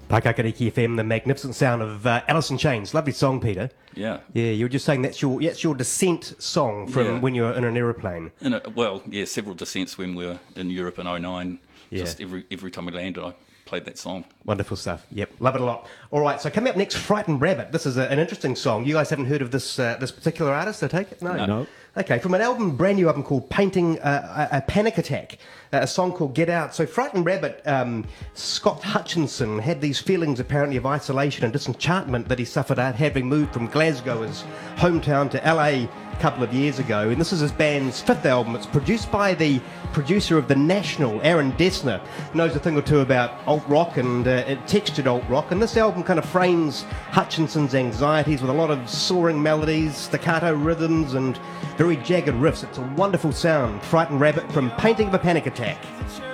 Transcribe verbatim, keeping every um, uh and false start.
Pakakariki F M, the magnificent sound of uh, Alice in Chains. Lovely song, Peter. Yeah. Yeah, you were just saying that's your that's your descent song from Yeah. when you were in an aeroplane. In a, well, yeah, several descents when we were in Europe in oh nine. Yeah. Just every every time we landed, I played that song. Wonderful stuff. Yep, love it a lot. All right, so coming up next, Frightened Rabbit. This is a, an interesting song. You guys haven't heard of this uh, this particular artist, I take it? No. No. Okay, from an album, brand new album called Painting uh, a, a Panic Attack, uh, a song called Get Out. So Frightened Rabbit, um, Scott Hutchinson had these feelings apparently of isolation and disenchantment that he suffered at having moved from Glasgow, his hometown, to L A a couple of years ago. And this is his band's fifth album. It's produced by the producer of The National, Aaron Dessner, knows a thing or two about alt-rock and uh, textured alt-rock. And this album kind of frames Hutchinson's anxieties with a lot of soaring melodies, staccato rhythms, and very jagged riffs. It's a wonderful sound. Frightened Rabbit from Painting of a Panic Attack.